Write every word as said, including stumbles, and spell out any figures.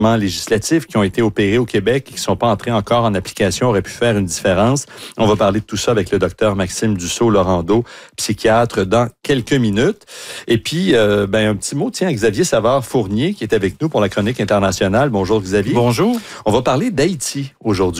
législatifs qui ont été opérés au Québec et qui ne sont pas entrés encore en application auraient pu faire une différence. On va parler de tout ça avec le docteur Maxime Dussault-Laurando, psychiatre, dans quelques minutes. Et puis, euh, ben, un petit mot, tiens, Xavier Savard-Fournier qui est avec nous pour la chronique internationale. Bonjour Xavier. Bonjour. On va parler d'Haïti aujourd'hui.